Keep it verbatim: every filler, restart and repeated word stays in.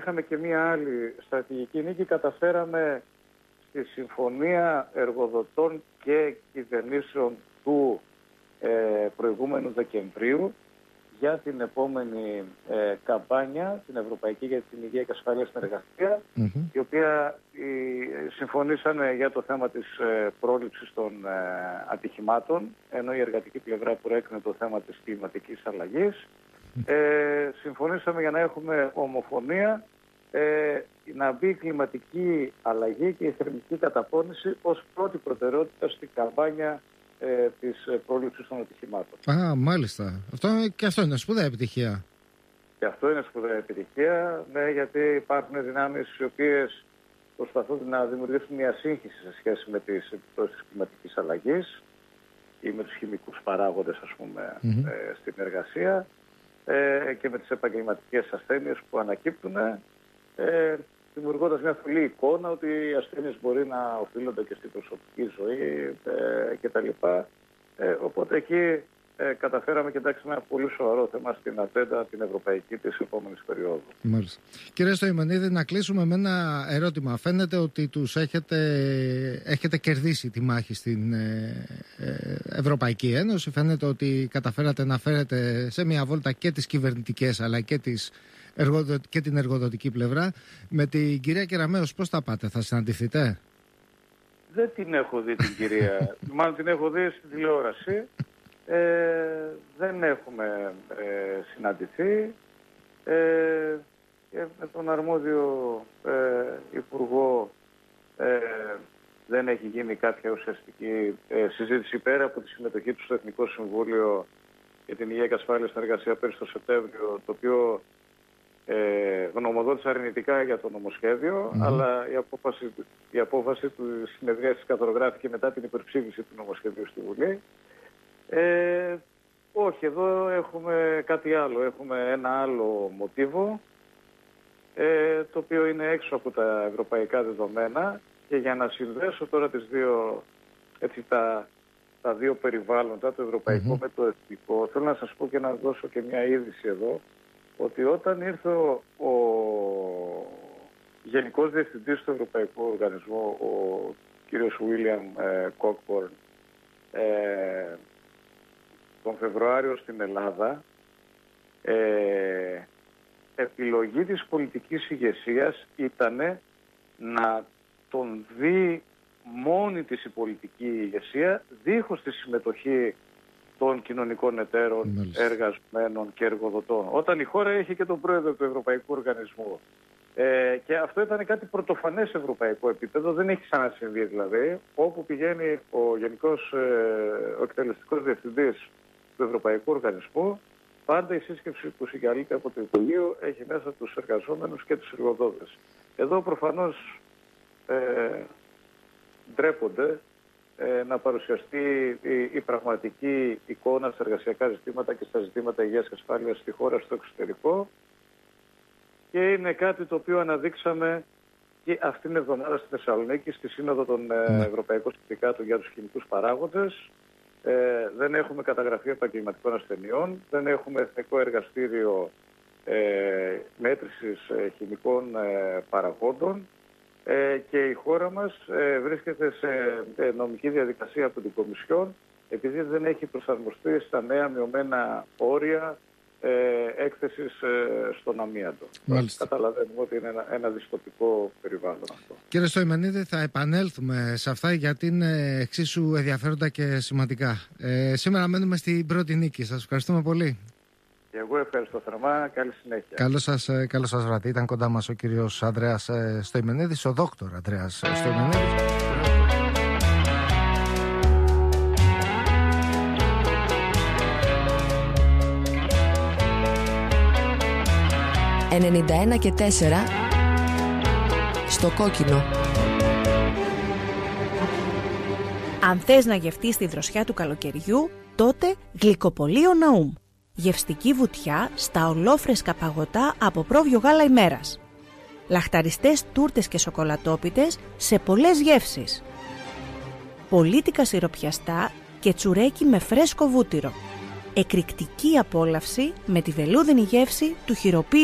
είχαμε και μία άλλη στρατηγική νίκη. Καταφέραμε στη Συμφωνία Εργοδοτών και Κυβερνήσεων του ε, προηγούμενου Δεκεμβρίου για την επόμενη ε, καμπάνια, την Ευρωπαϊκή για την Υγεία και Ασφάλεια στην Εργασία, mm-hmm. η οποία η, συμφωνήσαμε για το θέμα της ε, πρόληψης των ε, ατυχημάτων, ενώ η εργατική πλευρά προέκρινε το θέμα της κλιματικής αλλαγής. Ε, συμφωνήσαμε για να έχουμε ομοφωνία, ε, να μπει η κλιματική αλλαγή και η θερμική καταπώνηση ως πρώτη προτεραιότητα στην καμπάνια ε, της πρόληψης των ατυχημάτων. Α, μάλιστα. Αυτό, και αυτό είναι σπουδαία επιτυχία. Και αυτό είναι σπουδαία επιτυχία, ναι, γιατί υπάρχουν δυνάμεις οι οποίες προσπαθούν να δημιουργήσουν μια σύγχυση σε σχέση με τις επιπτώσεις της κλιματικής αλλαγής ή με τους χημικούς παράγοντες, ας πούμε, mm-hmm. ε, στην εργασία ε, και με τις επαγγελματικές ασθένειες που ανακύπτουν, ε, δημιουργώντας μια θολή εικόνα ότι οι ασθένειες μπορεί να οφείλονται και στην προσωπική ζωή ε, κτλ. Ε, οπότε εκεί ε, καταφέραμε και εντάξει ένα πολύ σοβαρό θέμα στην ατζέντα την ευρωπαϊκή της επόμενης περίοδου. Μάλιστα. Κύριε Στοημανίδη, να κλείσουμε με ένα ερώτημα. Φαίνεται ότι τους έχετε, έχετε κερδίσει τη μάχη στην ε, ε, Ευρωπαϊκή Ένωση. Φαίνεται ότι καταφέρατε να φέρετε σε μια βόλτα και τις κυβερνητικές αλλά και τις και την εργοδοτική πλευρά. Με την κυρία Κεραμέως πώς θα πάτε, θα συναντηθείτε? Δεν την έχω δει την κυρία, μάλλον την έχω δει στην τηλεόραση. Ε, δεν έχουμε ε, συναντηθεί. Ε, και με τον αρμόδιο ε, υπουργό ε, δεν έχει γίνει κάποια ουσιαστική ε, συζήτηση πέρα από τη συμμετοχή του στο Εθνικό Συμβούλιο για την Υγεία και Ασφάλεια στην Εργασία πέρυσι το Σεπτέμβριο, το οποίο Ε, γνωμοδότησε αρνητικά για το νομοσχέδιο, mm-hmm. αλλά η απόφαση, η απόφαση του συνεδρίας καθορογράφηκε μετά την υπερψήφιση του νομοσχεδίου στη Βουλή. Ε, όχι, εδώ έχουμε κάτι άλλο. Έχουμε ένα άλλο μοτίβο, ε, το οποίο είναι έξω από τα ευρωπαϊκά δεδομένα, και για να συνδέσω τώρα τις δύο, έτσι, τα, τα δύο περιβάλλοντα, το ευρωπαϊκό mm-hmm. με το εθνικό, θέλω να σας πω και να δώσω και μια είδηση εδώ, ότι όταν ήρθε ο, ο Γενικός Διευθυντής του Ευρωπαϊκού Οργανισμού, ο κύριος Βίλιαμ ε, Κόκμπορν, ε, τον Φεβρουάριο στην Ελλάδα, ε, επιλογή της πολιτικής ηγεσίας ήταν να τον δει μόνη της η πολιτική ηγεσία, δίχως τη συμμετοχή των κοινωνικών εταίρων, Μάλιστα. εργαζομένων και εργοδοτών. Όταν η χώρα έχει και τον πρόεδρο του Ευρωπαϊκού Οργανισμού. Ε, και αυτό ήταν κάτι πρωτοφανές σε ευρωπαϊκό επίπεδο, δεν έχει ξανασυμβεί δηλαδή. Όπου πηγαίνει ο Γενικός, ε, ο εκτελεστικός διευθυντής του Ευρωπαϊκού Οργανισμού, πάντα η σύσκεψη που συγκαλείται από το Υπουργείο έχει μέσα τους εργαζόμενους και τους εργοδότες. Εδώ προφανώς ε, ντρέπονται να παρουσιαστεί η, η πραγματική εικόνα στα εργασιακά ζητήματα και στα ζητήματα υγείας και ασφάλειας στη χώρα, στο εξωτερικό, και είναι κάτι το οποίο αναδείξαμε και αυτήν την εβδομάδα στη Θεσσαλονίκη στη Σύνοδο των mm. Ευρωπαϊκών Συνδικάτων για τους χημικούς παράγοντες. Ε, δεν έχουμε καταγραφή επαγγελματικών ασθενειών, δεν έχουμε εθνικό εργαστήριο ε, μέτρησης ε, χημικών ε, παραγόντων. Ε, και η χώρα μας ε, βρίσκεται σε ε, νομική διαδικασία από την Κομισιόν, επειδή δεν έχει προσαρμοστεί στα νέα μειωμένα όρια ε, έκθεσης ε, στον αμίαντο. Καταλαβαίνουμε ότι είναι ένα, ένα δυστοπικό περιβάλλον αυτό. Κύριε Στοημανίδη, θα επανέλθουμε σε αυτά γιατί είναι εξίσου ενδιαφέροντα και σημαντικά. Ε, σήμερα μένουμε στην πρώτη νίκη. Σας ευχαριστούμε πολύ. Και εγώ ευχαριστώ θερμά. Καλή συνέχεια. Καλό σας, καλό σας βράδυ. Ήταν κοντά μας ο κύριος Ανδρέας Στοημενίδης, ο δόκτωρ Ανδρέας Στοημενίδης. ενενήντα ένα και τέσσερα στο κόκκινο. Αν θες να γευτείς τη δροσιά του καλοκαιριού, τότε γλυκοπολείο Ναούμ. Γευστική βουτιά στα ολόφρεσκα παγωτά από πρόβιο γάλα ημέρας. Λαχταριστές τούρτες και σοκολατόπιτες σε πολλές γεύσεις. Πολίτικα σιροπιαστά και τσουρέκι με φρέσκο βούτυρο. Εκρηκτική απόλαυση με τη βελούδινη γεύση του χειροποίητου